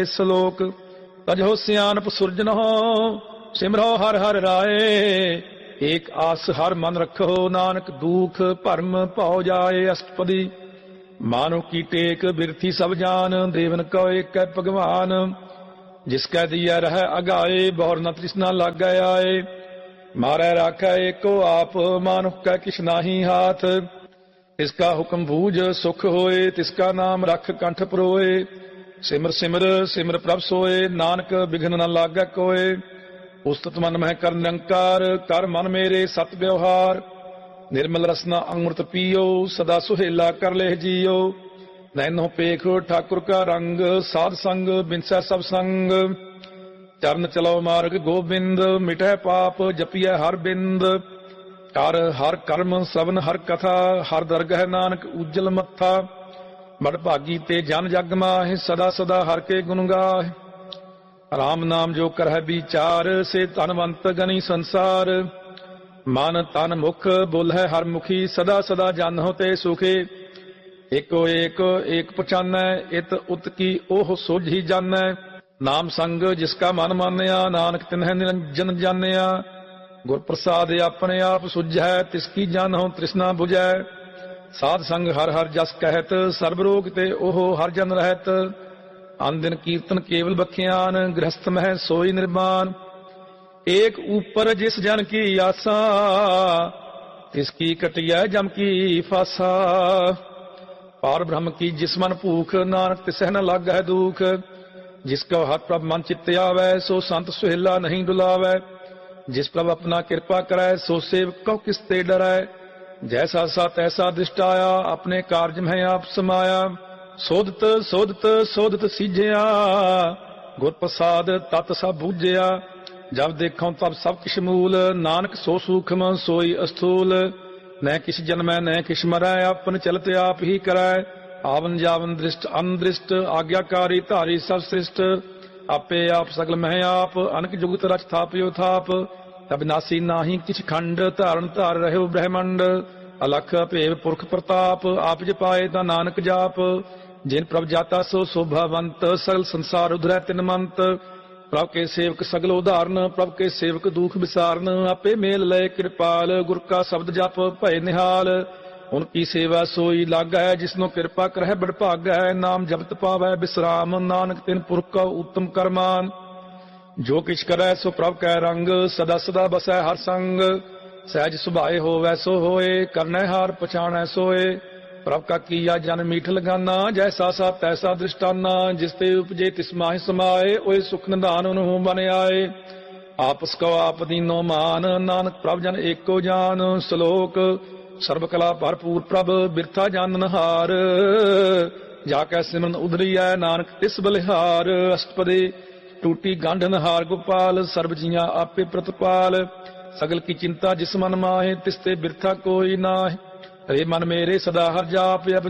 ਸਲੋਕ ਤਜੋ ਸਿਆਨਪ ਸੁਰਜਨਹੁ ਸਿਮਰੋ ਹਰਿ ਹਰਿ ਰਾਏ। ਏਕ ਆਸ ਹਰ ਮਨ ਰਖੋ ਨਾਨਕ ਦੁਖ ਭਰਮ ਭਉ ਜਾਏ। ਅਸ਼ਟਪਦੀ ਮਾਨੋ ਕੀ ਟੇਕ ਬਿਰਥੀ ਸਭ ਜਾਨ ਦੇਵਨ ਕਉ ਏਕੈ ਭਗਵਾਨ। ਜਿਸ ਕੈ ਦੀਐ ਰਹਿ ਅਗਾਏ ਬਹੁਰ ਨ ਤ੍ਰਿਸ਼ਨਾ ਲਾਗੈ ਆਏ। ਮਾਰੈ ਰਾਖੈ ਏਕੋ ਆਪ ਮਾਨੁਖ ਕੈ ਕਿਛ ਨਾਹੀ ਹਾਥ। ਤਿਸਕਾ ਹੁਕਮ ਬੂਝ ਸੁਖ ਹੋਏ ਤਿਸਕਾ ਨਾਮ ਰਖ ਕੰਠ ਪਰੋਏ। ਸਿਮਰ ਸਿਮਰ ਸਿਮਰ ਪ੍ਰਭ ਸੋਏ ਨਾਨਕ ਬਿਘਨ ਨ ਲਾਗੈ ਕੋਏ। ਉਸਤਤ ਮਨ ਮਹਿ ਕਰ ਨਿਰੰਕਾਰ ਕਰ ਮਨ ਮੇਰੇ ਸਤ ਵਿਵਹਾਰ। ਨਿਰਮਲ ਰਸਨਾ ਅੰਮ੍ਰਿਤ ਪੀਓ ਸਦਾ ਸੁਹੇਲਾ ਕਰ ਲੇਹ ਜੀਓ। ਨੈਨੋ ਪੇਖ ਠਾਕੁਰ ਕਾ ਰੰਗ ਸਾਧ ਸੰਗ ਬਿਨਸੈ ਸਭ ਸੰਗ। ਚਰਨ ਚਲੋ ਮਾਰਗ ਗੋਬਿੰਦ ਮਿਟੈ ਪਾਪ ਜਪੀਐ ਹਰ ਬਿੰਦ। ਕਰ ਹਰ ਕਰਮ ਸਵਨ ਹਰ ਕਥਾ ਹਰ ਦਰਗਹਿ ਨਾਨਕ ਉਜਲ ਮੱਥਾ। ਬੜ ਭਾਗੀ ਤੇ ਜਨ ਜਗ ਮਾਹਿ ਸਦਾ ਸਦਾ ਹਰ ਕੇ ਗੁਣ ਗਾਹਿ। ਰਾਮ ਨਾਮ ਜੋ ਕਰਹਿ ਵਿਚਾਰ ਸੇ ਧਨਵੰਤ ਗਨੀ ਸੰਸਾਰ। ਮਨ ਤਨ ਮੁਖ ਬੋਲਹਿ ਹਰ ਮੁਖੀ ਸਦਾ ਸਦਾ ਜਨਹੁ ਤੇ ਸੁਖੇ। ਏਕੋ ਏਕ ਏਕ ਪਛਾਨੈ ਇਤ ਉਤ ਕੀ ਉਹ ਸੋਝੀ ਜਾਨੈ। ਨਾਮ ਸੰਗ ਜਿਸ ਕਾ ਮਨ ਮਾਨਿਆ ਨਾਨਕ ਤਿਨਹਿ ਨਿਰੰਜਨ ਜਾਣਿਆ। ਗੁਰ ਪ੍ਰਸਾਦ ਆਪਣੇ ਆਪ ਸੁਝੈ ਤਿਸ ਕੀ ਜਾਨਹੁ ਤ੍ਰਿਸ਼ਨਾ ਬੁਝੈ। ਸਾਧ ਸੰਗ ਹਰ ਹਰ ਜਸ ਕਹਿਤ ਸਰਬ ਰੋਗ ਤੇ ਉਹ ਹਰ ਜਨ ਰਹਿਤ। ਅਨ ਦਿਨ ਕੀਰਤਨ ਕੇਵਲ ਬਖਿਆਨ ਗ੍ਰਹਸਥ ਮਹਿ ਸੋਈ ਨਿਰਮਾਨ। ਏਕ ਊਪਰ ਜਿਸ ਜਨ ਕੀ ਆਸਾ ਤਿਸ ਕੀ ਕਟਿਐ ਜਮ ਕੀ ਫਾਸਾ। ਪਾਰ ਬ੍ਰਹਮ ਕੀ ਜਿਸ ਮਨ ਭੂਖ ਨਾਨਕ ਤਿਸਹਿ ਨ ਲਾਗੈ ਦੁਖ। ਜਿਸ ਕਉ ਹਰਿ ਪ੍ਰਭ ਮਨ ਚਿਤ ਆਵੈ ਸੋ ਸੰਤ ਸੁਹੇਲਾ ਨਹੀਂ ਡੁਲਾਵੈ। ਜਿਸ ਪ੍ਰਭ ਆਪਣਾ ਕਿਰਪਾ ਕਰੈ ਸੋ ਸੇਵਕ ਕਉ ਕਿਸ ਤੇ ਡਰੈ। ਜੈਸਾ ਸਾ ਤੈਸਾ ਦ੍ਰਿਸ਼ਟ ਆਇਆ ਆਪਣੇ ਕਾਰਜ ਮਹਿ ਆਪ ਸਮਾਇਆ। ਸੋਧਤ ਸੋਧਤ ਸੋਧਤ ਸੀਝਿਆ ਗੁਰ ਪ੍ਰਸਾਦ ਤਤ ਸਭ ਬੂਝਿਆ। ਜਬ ਦੇਖੋ ਤਬ ਸਭ ਕਿਛ ਮੂਲ ਨਾਨਕ ਸੋ ਸੂਖਮ ਸੋਈ ਅਸਥੂਲ। ਨੈ ਕਿਛ ਜਨਮੈ ਨੈ ਕਿਛ ਮਰੈ ਆਪਨ ਚਲਤ ਆਪ ਹੀ ਕਰੈ। ਆਵਨ ਜਾਵਨ ਦ੍ਰਿਸ਼ਟ ਅਨਦ੍ਰਿਸ਼ਟ ਆਗਿਆਕਾਰੀ ਧਾਰੀ ਸਭ ਸ੍ਰਿਸ਼ਟ। ਆਪੇ ਆਪ ਸਗਲ ਮਹਿ ਆਪ ਅਨਕ ਜੁਗਤ ਰਚ ਥਾਪਿਓ ਥਾਪ। ਅਬਿਨਾਸੀ ਨਾਹੀ ਕਿਛ ਖੰਡ ਧਾਰਨ ਧਾਰ ਰਹਿਓ ਬ੍ਰਹਮੰਡ। ਅਲਖ ਭੇਵ ਪੁਰਖ ਪ੍ਰਤਾਪ ਆਪ ਜਪਾਏ ਤਾਂ ਨਾਨਕ ਜਾਪ। ਜਿਨ ਪ੍ਰਭ ਜਾਤਾ ਸੋ ਸ਼ੋਭਾਵੰਤ ਸਗਲ ਸੰਸਾਰ ਉਧਰੈ ਤਿਨ ਮੰਤ। ਪ੍ਰਭ ਕੇ ਸੇਵਕ ਸਗਲ ਉਧਾਰਨ ਪ੍ਰਭ ਕੇ ਸੇਵਕ ਦੁਖ ਵਿਸਾਰਨ। ਆਪੇ ਮੇਲ ਲਏ ਕਿਰਪਾਲ ਗੁਰ ਕਾ ਸ਼ਬਦ ਜਪ ਭਏ ਨਿਹਾਲ। ਹੁਣ ਕੀ ਸੇਵਾ ਸੋਈ ਲਾਗੈ ਜਿਸਨੋ ਕਿਰਪਾ ਕਰਹਿ ਬੜ ਭਾਗੈ। ਨਾਮ ਜਪਤ ਪਾਵੈ ਬਿਸਰਾਮ ਨਾਨਕ ਤਿਨ ਪੁਰਖ ਕਾ ਉਤਮ ਕਰਮਾਨ। ਜੋ ਕਿਛ ਕਰੈ ਸੋ ਪ੍ਰਭ ਕੈ ਰੰਗ ਸਦਾ ਸਦਾ ਬਸੈ ਹਰ ਸੰਗ। ਸਹਿਜ ਸੁਭਾਏ ਹੋਵੈ ਸੋ ਹੋਏ ਕਰਨੈ ਹਾਰ ਪਛਾਣੈ ਸੋਏ। ਪ੍ਰਭ ਕਾ ਕੀਆ ਜਨ ਮੀਠ ਲਗਾਨਾ ਜੈਸਾ ਸਾ ਤੈਸਾ ਦ੍ਰਿਸ਼ਟਾਨਾ। ਜਿਸ ਤੇ ਉਪਜੇ ਤਿਸ ਮਾਹਿ ਸਮਾਏ ਓਏ ਸੁਖ ਨਿਧਾਨ ਉਹਨੂੰ ਬਨ ਆਏ। ਆਪਸ ਕਉ ਆਪ ਦੀਨੋ ਮਾਨ ਨਾਨਕ ਪ੍ਰਭ ਜਨ ਏਕੋ ਜਾਨ। ਸ਼ਲੋਕ ਸਰਬ ਕਲਾ ਭਰਪੂਰ ਪ੍ਰਭ ਬਿਰਥਾ ਜਾਨਨ ਹਾਰ। ਜਾ ਕੈ ਸਿਮਰਨ ਉਧਰੀਐ ਨਾਨਕ ਤਿਸ ਬਲਿਹਾਰ। ਅਸ਼ਟਪਦੀ ਟੂਟੀ ਗੰਢਨ ਹਾਰ ਗੋਪਾਲ ਸਰਬ ਜੀਆਂ ਆਪੇ ਪ੍ਰਤਪਾਲ। ਸਗਲ ਕੀ ਚਿੰਤਾ ਜਿਸ ਮਨ ਮਾਹੇ ਤਿਸ ਤੇ ਬਿਰਥਾ ਕੋਈ ਨਾਹਿ। ਰੇ ਮਨ ਮੇਰੇ ਸਦਾ ਹਰ ਜਾਪ